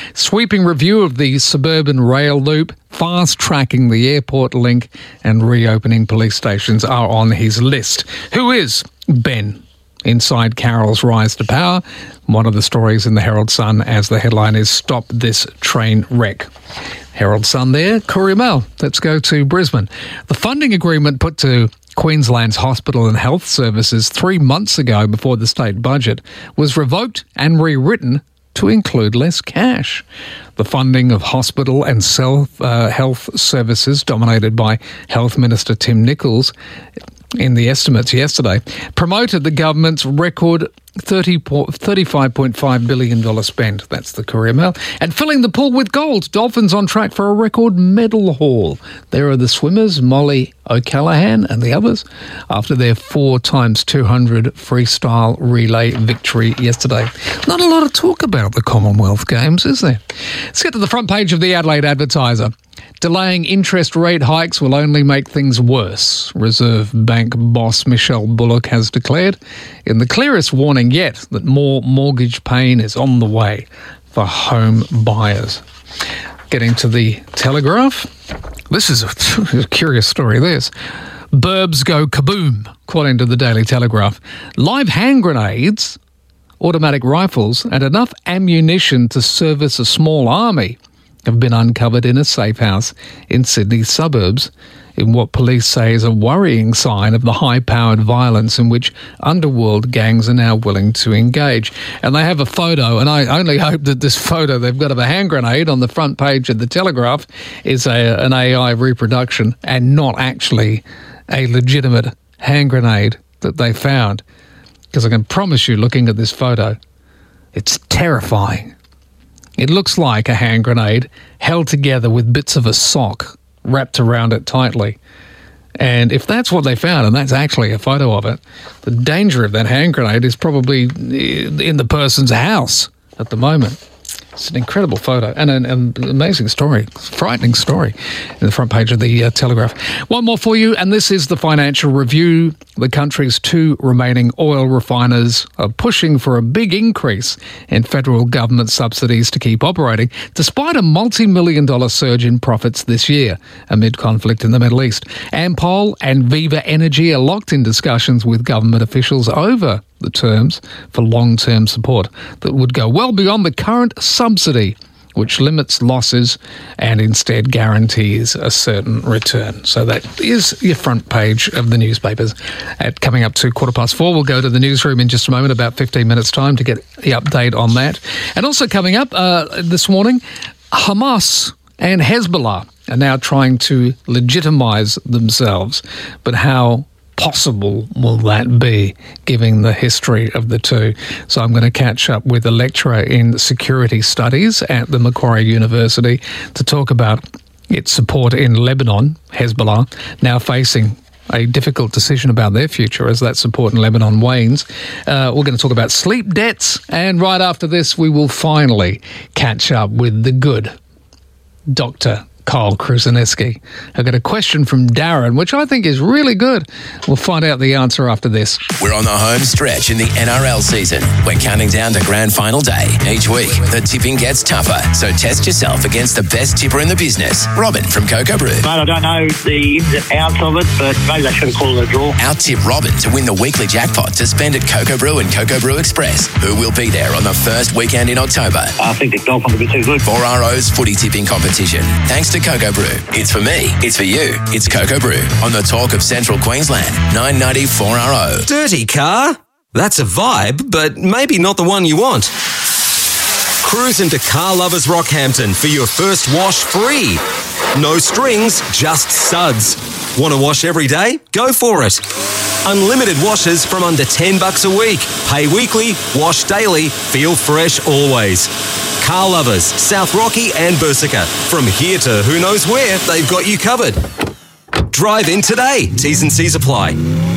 sweeping review of the suburban rail loop, fast-tracking the airport link and reopening police stations are on his list. Who is Ben? Inside Carroll's rise to power. One of the stories in the Herald Sun as the headline is Stop This Train Wreck. Herald Sun there, Courier Mail. Let's go to Brisbane. The funding agreement put to Queensland's hospital and health services 3 months ago before the state budget was revoked and rewritten to include less cash. The funding of hospital and health services, dominated by Health Minister Tim Nicholls, in the estimates yesterday, promoted the government's record $35.5 billion spend. That's the Courier Mail. And filling the pool with gold. Dolphins on track for a record medal haul. There are the swimmers, Molly O'Callaghan and the others, after their 4x200 freestyle relay victory yesterday. Not a lot of talk about the Commonwealth Games, is there? Let's get to the front page of the Adelaide Advertiser. Delaying interest rate hikes will only make things worse, Reserve Bank boss Michelle Bullock has declared, in the clearest warning yet that more mortgage pain is on the way for home buyers. Getting to the Telegraph. This is a curious story, this. Burbs go kaboom, according to the Daily Telegraph. Live hand grenades, automatic rifles, and enough ammunition to service a small army have been uncovered in a safe house in Sydney's suburbs, in what police say is a worrying sign of the high-powered violence in which underworld gangs are now willing to engage. And they have a photo, and I only hope that this photo they've got of a hand grenade on the front page of the Telegraph is an AI reproduction and not actually a legitimate hand grenade that they found. Because I can promise you, looking at this photo, it's terrifying. It looks like a hand grenade held together with bits of a sock wrapped around it tightly. And if that's what they found, and that's actually a photo of it, the danger of that hand grenade is probably in the person's house at the moment. It's an incredible photo and an amazing story, frightening story in the front page of the Telegraph. One more for you, and this is the Financial Review. The country's 2 remaining oil refiners are pushing for a big increase in federal government subsidies to keep operating, despite a multi-million-dollar surge in profits this year amid conflict in the Middle East. Ampol and Viva Energy are locked in discussions with government officials over the terms for long-term support that would go well beyond the current subsidy, which limits losses and instead guarantees a certain return. So that is your front page of the newspapers. Coming up to 4:15, we'll go to the newsroom in just a moment, about 15 minutes' time, to get the update on that. And also coming up this morning, Hamas and Hezbollah are now trying to legitimise themselves. But how possible will that be, given the history of the two? So I'm going to catch up with a lecturer in security studies at the Macquarie University to talk about its support in Lebanon, Hezbollah, now facing a difficult decision about their future as that support in Lebanon wanes. We're going to talk about sleep debts, and right after this we will finally catch up with the good Dr. Kyle Kruseniewski. I've got a question from Darren, which I think is really good. We'll find out the answer after this. We're on the home stretch in the NRL season. We're counting down to grand final day. Each week, the tipping gets tougher, so test yourself against the best tipper in the business, Robin from Coco Brew. Mate, I don't know the ins and outs of it, but maybe they should have called it a draw. Out-tip Robin to win the weekly jackpot to spend at Coco Brew and Coco Brew Express, who will be there on the first weekend in October. I think the Dolphins will be too good. 4RO's footy tipping competition. Thanks to Coco Brew. It's for me, it's for you, it's Coco Brew on the talk of Central Queensland, 990 4RO. Dirty car? That's a vibe, but maybe not the one you want. Cruise into Car Lovers Rockhampton for your first wash free. No strings, just suds. Want to wash every day? Go for it. Unlimited washes from under $10 a week. Pay weekly, wash daily, feel fresh always. Car Lovers, South Rocky and Bursica. From here to who knows where, they've got you covered. Drive in today. T's and C's apply.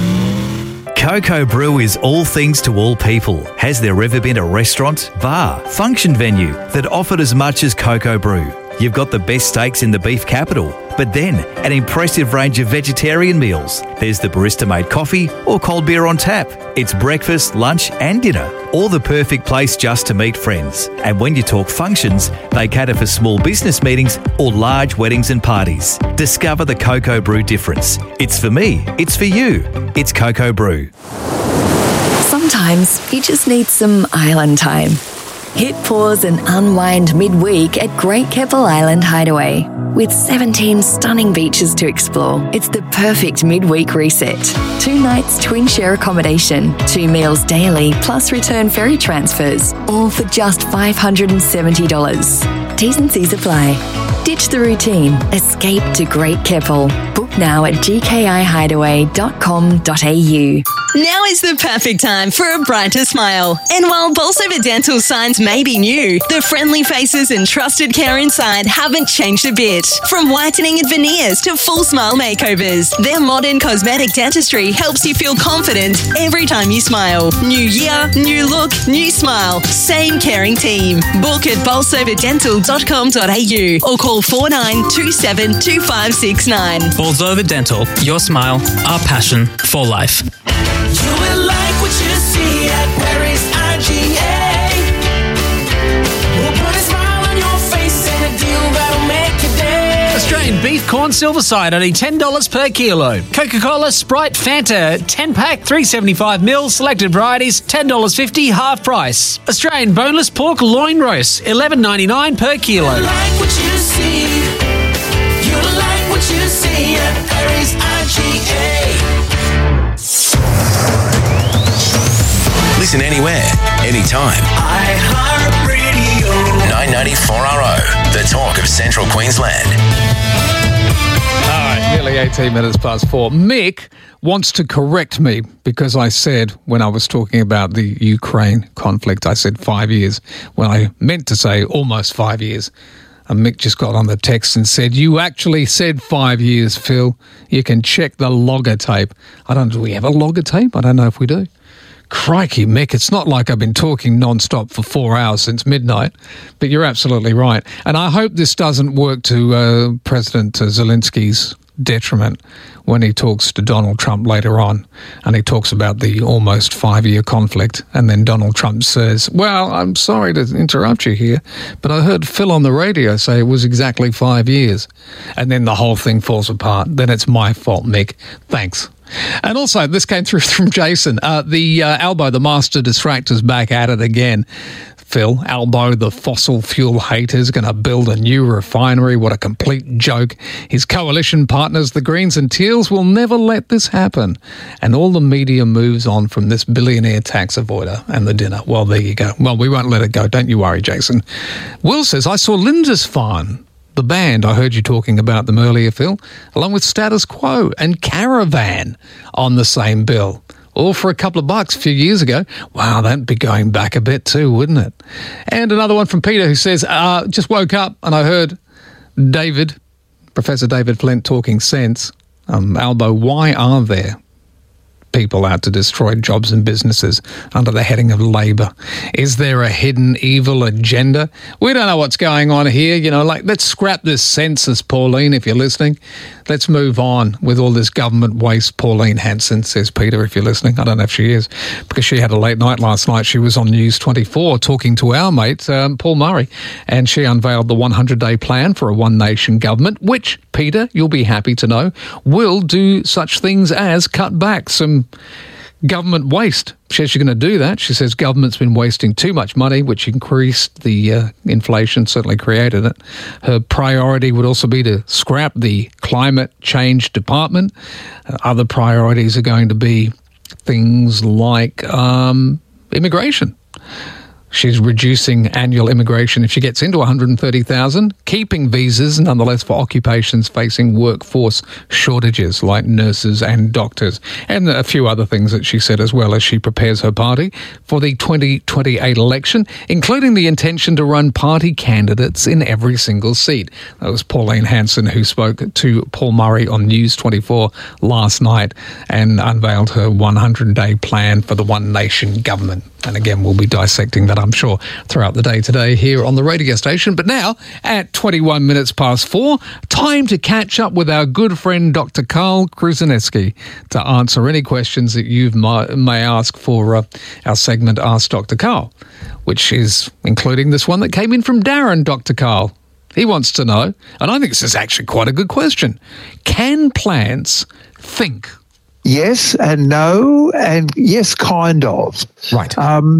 Coco Brew is all things to all people. Has there ever been a restaurant, bar, function venue that offered as much as Coco Brew? You've got the best steaks in the beef capital, but then an impressive range of vegetarian meals. There's the barista-made coffee or cold beer on tap. It's breakfast, lunch and dinner, or the perfect place just to meet friends. And when you talk functions, they cater for small business meetings or large weddings and parties. Discover the Cocoa Brew difference. It's for me, it's for you. It's Cocoa Brew. Sometimes you just need some island time. Hit pause and unwind midweek at Great Keppel Island Hideaway. With 17 stunning beaches to explore, it's the perfect midweek reset. 2 nights twin share accommodation, 2 meals daily, plus return ferry transfers, all for just $570. T's and C's apply. Ditch the routine. Escape to Great Keppel. Book now at gkihideaway.com.au. Now is the perfect time for a brighter smile. And while Bolsover Dental signs may be new, the friendly faces and trusted care inside haven't changed a bit. From whitening and veneers to full smile makeovers, their modern cosmetic dentistry helps you feel confident every time you smile. New year, new look, new smile. Same caring team. Book at bolsoverdental.com.au or call 4927 2569. Bolsover Dental, your smile, our passion for life. You will like what you see at Paris IGA. We'll put a smile on your face and a deal that'll make your day. Australian beef corn silverside, only $10 per kilo. Coca-Cola, Sprite, Fanta, 10-pack, 375 mils, selected varieties, $10.50, half price. Australian boneless pork loin roast, $11.99 per kilo. You like what you see. You like what you see at Paris IGA. Listen anywhere, anytime. iHeartRadio. 994RO, the talk of Central Queensland. All right, nearly 18 minutes past 4. Mick wants to correct me because I said when I was talking about the Ukraine conflict, I said 5 years when I meant to say almost 5 years. And Mick just got on the text and said, you actually said 5 years, Phil. You can check the logger tape. Do we have a logger tape? I don't know if we do. Crikey, Mick, it's not like I've been talking non-stop for 4 hours since midnight, but you're absolutely right. And I hope this doesn't work to President Zelensky's detriment when he talks to Donald Trump later on, and he talks about the almost 5-year conflict, and then Donald Trump says, well, I'm sorry to interrupt you here, but I heard Phil on the radio say it was exactly 5 years, and then the whole thing falls apart. Then it's my fault, Mick. Thanks. And also, this came through from Jason. The Albo, the master distractor's back at it again. Phil, Albo, the fossil fuel hater, is going to build a new refinery. What a complete joke. His coalition partners, the Greens and Teals, will never let this happen. And all the media moves on from this billionaire tax avoider and the dinner. Well, there you go. Well, we won't let it go. Don't you worry, Jason. Will says, I saw Lindisfarne, the band. I heard you talking about them earlier, Phil, along with Status Quo and Caravan on the same bill. All for a couple of bucks a few years ago. Wow, that'd be going back a bit too, wouldn't it? And another one from Peter who says, just woke up and I heard Professor David Flint talking sense. Albo, why are there people out to destroy jobs and businesses under the heading of Labor? Is there a hidden evil agenda? We don't know what's going on here. Let's scrap this census, Pauline, if you're listening. Let's move on with all this government waste. Pauline Hanson, says Peter, if you're listening. I don't know if she is, because she had a late night last night. She was on News 24 talking to our mate, Paul Murray, and she unveiled the 100-day plan for a one-nation government, which, Peter, you'll be happy to know, will do such things as cut back some government waste. She says she's going to do that. She says government's been wasting too much money, which increased the inflation, certainly created it. Her priority would also be to scrap the climate change department. Other priorities are going to be things like immigration. She's reducing annual immigration if she gets into 130,000, keeping visas nonetheless for occupations facing workforce shortages like nurses and doctors, and a few other things that she said as well as she prepares her party for the 2028 election, including the intention to run party candidates in every single seat. That was Pauline Hanson who spoke to Paul Murray on News 24 last night and unveiled her 100-day plan for the One Nation government. And again, we'll be dissecting that I'm sure, throughout the day today here on the radio station. But now, at 21 minutes past 4, time to catch up with our good friend Dr. Carl Kruszenicki to answer any questions that you may ask for our segment Ask Dr. Carl, which is including this one that came in from Darren, Dr. Carl. He wants to know, and I think this is actually quite a good question, can plants think? Yes and no, and yes, kind of. Right.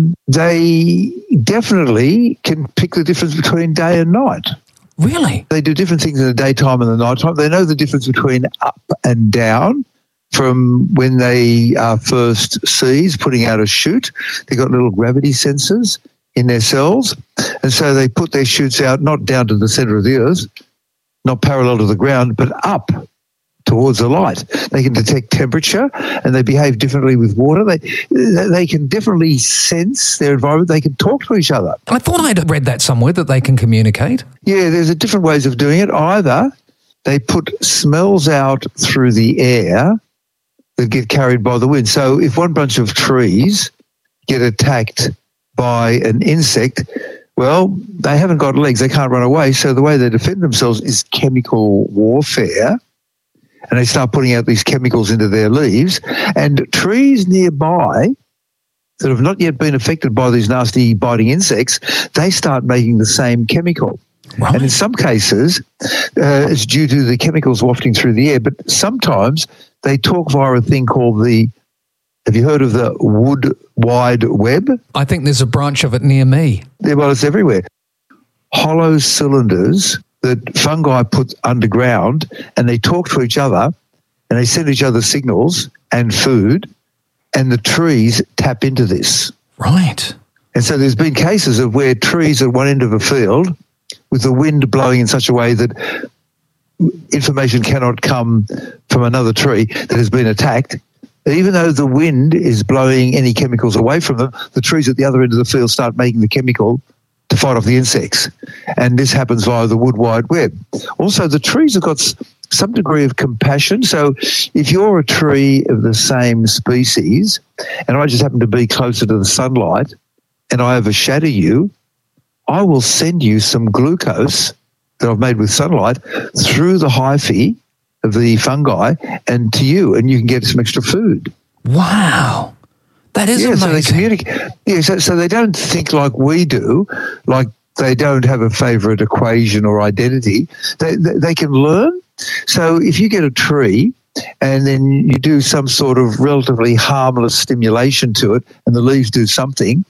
They definitely can pick the difference between day and night. Really? They do different things in the daytime and the nighttime. They know the difference between up and down from when they are first seeds, putting out a shoot. They've got little gravity sensors in their cells, and so they put their shoots out not down to the centre of the earth, not parallel to the ground, but up towards the light. They can detect temperature, and they behave differently with water. They can definitely sense their environment. They can talk to each other. I thought I'd read that somewhere, that they can communicate. Yeah, there's different ways of doing it. Either they put smells out through the air that get carried by the wind. So if one bunch of trees get attacked by an insect, well, they haven't got legs. They can't run away. So the way they defend themselves is chemical warfare. And they start putting out these chemicals into their leaves. And trees nearby that have not yet been affected by these nasty biting insects, they start making the same chemical. Right. And in some cases, it's due to the chemicals wafting through the air. But sometimes they talk via a thing called have you heard of the Wood Wide Web? I think there's a branch of it near me. Yeah, well, it's everywhere. Hollow cylinders that fungi put underground, and they talk to each other, and they send each other signals and food, and the trees tap into this. Right. And so there's been cases of where trees at one end of a field, with the wind blowing in such a way that information cannot come from another tree that has been attacked, even though the wind is blowing any chemicals away from them, the trees at the other end of the field start making the chemical to fight off the insects. And this happens via the Wood Wide Web. Also, the trees have got some degree of compassion. So if you're a tree of the same species and I just happen to be closer to the sunlight and I overshadow you, I will send you some glucose that I've made with sunlight through the hyphae of the fungi and to you, and you can get some extra food. Wow. That is amazing. So they communicate. Yeah, so they don't think like we do, like they don't have a favourite equation or identity. They can learn. So if you get a tree and then you do some sort of relatively harmless stimulation to it and the leaves do something,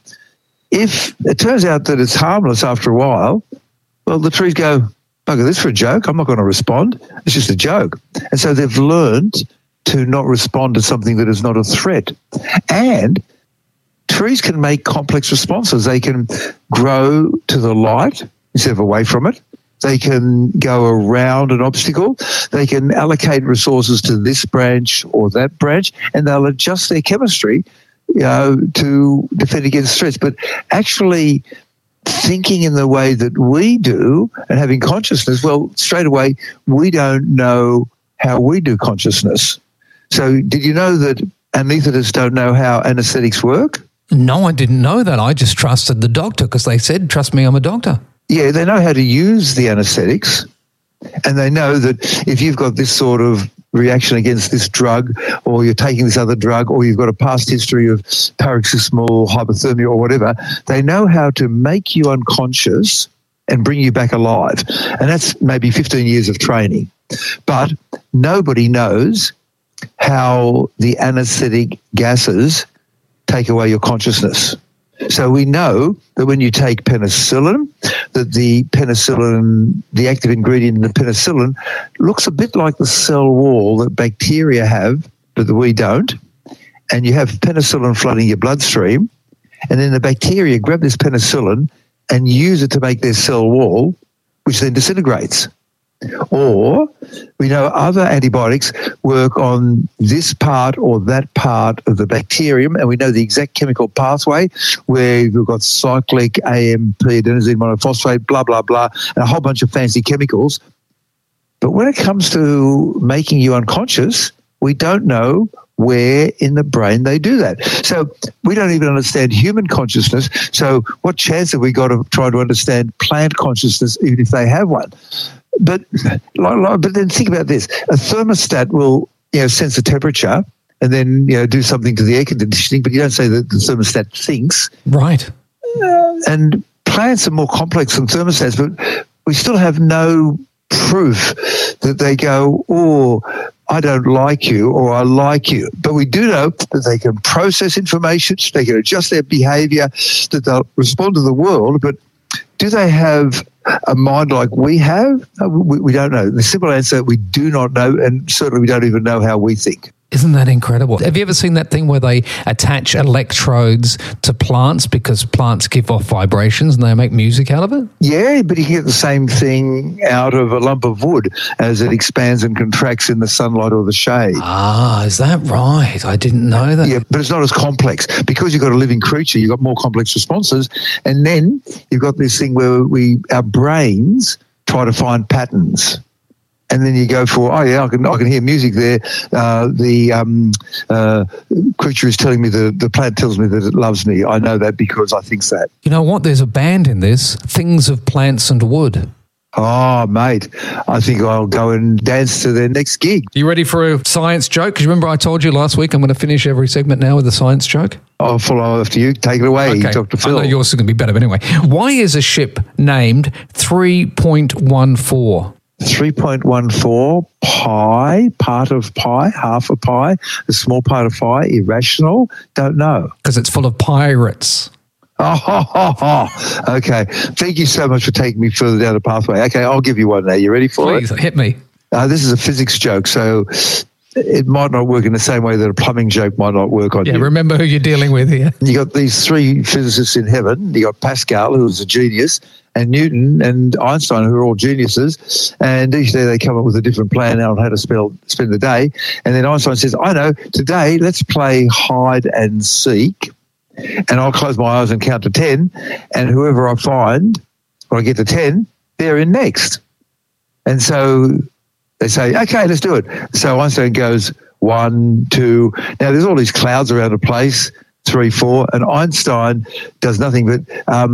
if it turns out that it's harmless after a while, well, the trees go, bugger this for a joke. I'm not going to respond. It's just a joke. And so they've learned to not respond to something that is not a threat. And trees can make complex responses. They can grow to the light instead of away from it. They can go around an obstacle. They can allocate resources to this branch or that branch, and they'll adjust their chemistry, to defend against threats. But actually thinking in the way that we do and having consciousness, well, straight away, we don't know how we do consciousness. So did you know that anaesthetists don't know how anaesthetics work? No, I didn't know that. I just trusted the doctor because they said, trust me, I'm a doctor. Yeah, they know how to use the anaesthetics, and they know that if you've got this sort of reaction against this drug, or you're taking this other drug, or you've got a past history of paroxysmal hypothermia or whatever, they know how to make you unconscious and bring you back alive. And that's maybe 15 years of training. But nobody knows how the anaesthetic gases take away your consciousness. So we know that when you take penicillin, that the penicillin, the active ingredient in the penicillin, looks a bit like the cell wall that bacteria have, but that we don't. And you have penicillin flooding your bloodstream, and then the bacteria grab this penicillin and use it to make their cell wall, which then disintegrates. Or we know other antibiotics work on this part or that part of the bacterium, and we know the exact chemical pathway where you've got cyclic AMP, adenosine monophosphate, blah, blah, blah, and a whole bunch of fancy chemicals. But when it comes to making you unconscious, we don't know where in the brain they do that. So we don't even understand human consciousness. So what chance have we got of trying to understand plant consciousness, even if they have one? But then think about this. A thermostat will, sense the temperature and then, do something to the air conditioning, but you don't say that the thermostat thinks. Right. And plants are more complex than thermostats, but we still have no proof that they go, I don't like you or I like you. But we do know that they can process information, they can adjust their behavior, that they'll respond to the world. But do they have a mind like we have? We don't know. The simple answer, we do not know, and certainly we don't even know how we think. Isn't that incredible? Have you ever seen that thing where they attach electrodes to plants because plants give off vibrations and they make music out of it? Yeah, but you can get the same thing out of a lump of wood as it expands and contracts in the sunlight or the shade. Ah, is that right? I didn't know that. Yeah, but it's not as complex. Because you've got a living creature, you've got more complex responses. And then you've got this thing where our brains try to find patterns. And then you go for, I can hear music there. The creature is telling me, the plant tells me that it loves me. I know that because I think that. You know what? There's a band in this, Things of Plants and Wood. Oh, mate, I think I'll go and dance to their next gig. You ready for a science joke? Because remember I told you last week I'm going to finish every segment now with a science joke? I'll follow after you. Take it away, okay. Dr. Phil. I know yours is going to be better, but anyway. Why is a ship named 3.14? 3.14 pi, part of pi, half a pi, a small part of pi, irrational? Don't know. Because it's full of pirates. Okay. Thank you so much for taking me further down the pathway. Okay, I'll give you one now. You ready for it? Please, hit me. This is a physics joke, so it might not work in the same way that a plumbing joke might not work on you. Yeah, remember who you're dealing with here. You got these three physicists in heaven. You got Pascal, who was a genius, and Newton and Einstein, who are all geniuses. And each day they come up with a different plan on how to spend the day. And then Einstein says, I know, today let's play hide and seek. And I'll close my eyes and count to 10. And whoever I find, when I get to 10, they're in next. And so they say, okay, let's do it. So Einstein goes 1, 2. Now there's all these clouds around the place, 3, 4. And Einstein does nothing but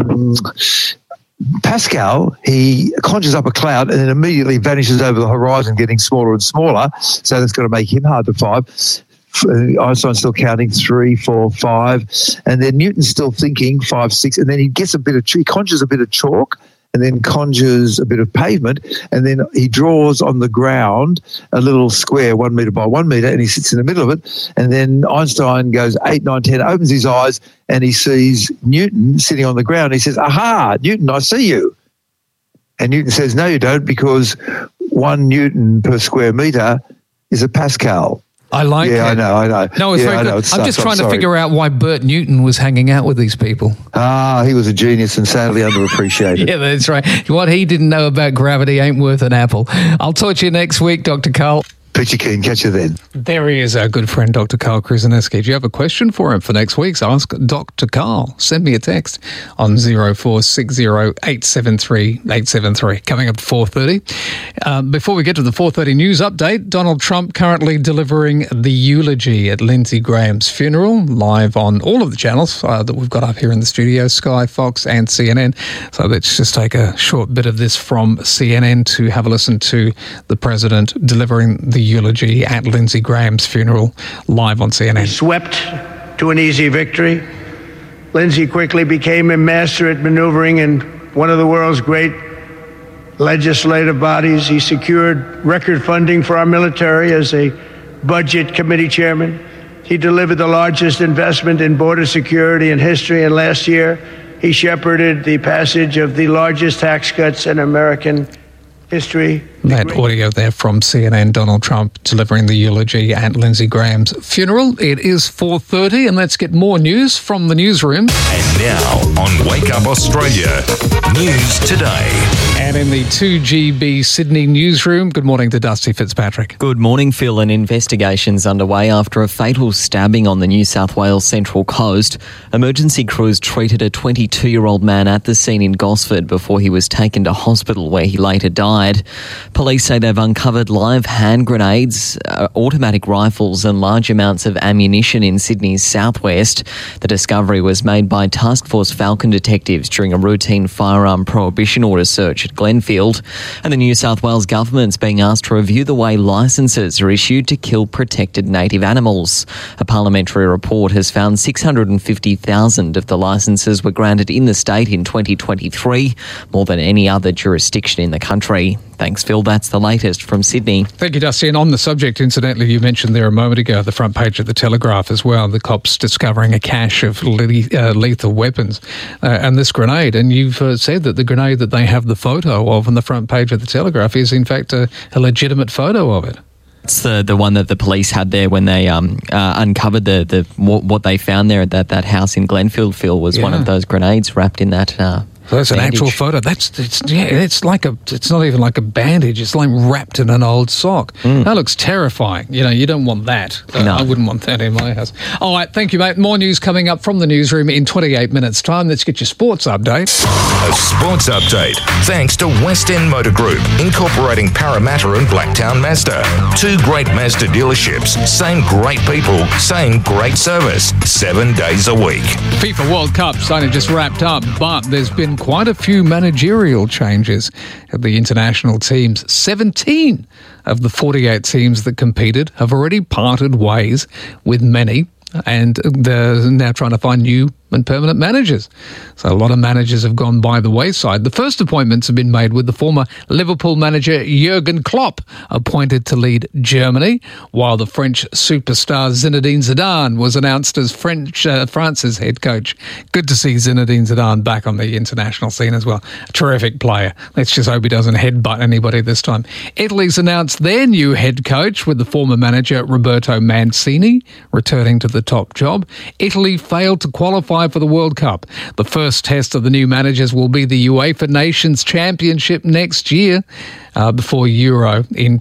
Pascal, he conjures up a cloud and then immediately vanishes over the horizon, getting smaller and smaller. So that's going to make him hard to find. Einstein's still counting 3, 4, 5. And then Newton's still thinking 5, 6. And then he gets he conjures a bit of chalk and then conjures a bit of pavement. And then he draws on the ground a little square 1 metre by 1 metre and he sits in the middle of it. And then Einstein goes 8, 9, 10, opens his eyes and he sees Newton sitting on the ground. He says, aha, Newton, I see you. And Newton says, no, you don't, because 1 Newton per square metre is a Pascal. I like it. Yeah, I know. No, it's very good. I'm just trying to figure out why Bert Newton was hanging out with these people. He was a genius and sadly underappreciated. Yeah, that's right. What he didn't know about gravity ain't worth an apple. I'll talk to you next week, Dr. Carl. Picture keen, catch you then. There he is, our good friend, Dr. Carl Krzyzewski. Do you have a question for him for next week's Ask Dr. Carl? Send me a text on 0460 873 873. Coming up at 4:30. Before we get to the 4:30 news update, Donald Trump currently delivering the eulogy at Lindsey Graham's funeral, live on all of the channels that we've got up here in the studio, Sky, Fox and CNN. So let's just take a short bit of this from CNN to have a listen to the president delivering the eulogy at Lindsey Graham's funeral, live on CNN. Swept to an easy victory, Lindsey quickly became a master at maneuvering in one of the world's great legislative bodies. He secured record funding for our military as a budget committee chairman. He delivered the largest investment in border security in history, and last year he shepherded the passage of the largest tax cuts in American history. That audio there from CNN, Donald Trump delivering the eulogy at Lindsey Graham's funeral. It is 4:30 and let's get more news from the newsroom. And now on Wake Up Australia, News Today. And in the 2GB Sydney newsroom, good morning to Dusty Fitzpatrick. Good morning, Phil. An investigation's underway after a fatal stabbing on the New South Wales Central Coast. Emergency crews treated a 22-year-old man at the scene in Gosford before he was taken to hospital where he later died. Police say they've uncovered live hand grenades, automatic rifles and large amounts of ammunition in Sydney's southwest. The discovery was made by Task Force Falcon detectives during a routine firearm prohibition order search at Glenfield. And the New South Wales government's being asked to review the way licences are issued to kill protected native animals. A parliamentary report has found 650,000 of the licences were granted in the state in 2023, more than any other jurisdiction in the country. Thanks, Phil. That's the latest from Sydney. Thank you, Dusty. And on the subject, incidentally, you mentioned there a moment ago, the front page of the Telegraph as well, the cops discovering a cache of lethal weapons and this grenade. And you've said that the grenade that they have the photo of on the front page of the Telegraph is, in fact, a legitimate photo of it. It's the one that the police had there when they uncovered what they found there at that house in Glenfield, Phil, was one of those grenades wrapped in that So that's an actual photo. It's not even like a bandage. It's like wrapped in an old sock. That looks terrifying. You don't want that. No. I wouldn't want that in my house. All right, thank you, mate. More news coming up from the newsroom in 28 minutes' time. Let's get your sports update. A sports update thanks to West End Motor Group, incorporating Parramatta and Blacktown Mazda. 2 great Mazda dealerships, same great people, same great service, 7 days a week. FIFA World Cup's only just wrapped up, but there's been quite a few managerial changes at the international teams. 17 of the 48 teams that competed have already parted ways with many, and they're now trying to find new and permanent managers. So a lot of managers have gone by the wayside. The first appointments have been made with the former Liverpool manager Jurgen Klopp appointed to lead Germany, while the French superstar Zinedine Zidane was announced as France's head coach. Good to see Zinedine Zidane back on the international scene as well. A terrific player. Let's just hope he doesn't headbutt anybody this time. Italy's announced their new head coach with the former manager Roberto Mancini returning to the top job. Italy failed to qualify for the World Cup. The first test of the new managers will be the UEFA Nations Championship next year before Euro in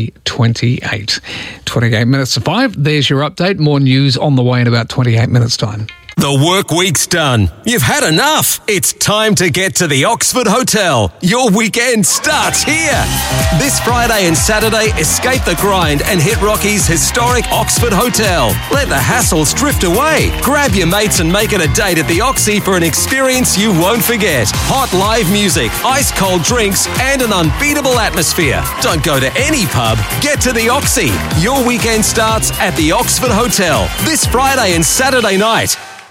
2028. 28 minutes to 5. There's your update. More news on the way in about 28 minutes' time. The work week's done. You've had enough. It's time to get to the Oxford Hotel. Your weekend starts here. This Friday and Saturday, escape the grind and hit Rocky's historic Oxford Hotel. Let the hassles drift away. Grab your mates and make it a date at the Oxy for an experience you won't forget. Hot live music, ice-cold drinks, and an unbeatable atmosphere. Don't go to any pub. Get to the Oxy. Your weekend starts at the Oxford Hotel this Friday and Saturday night.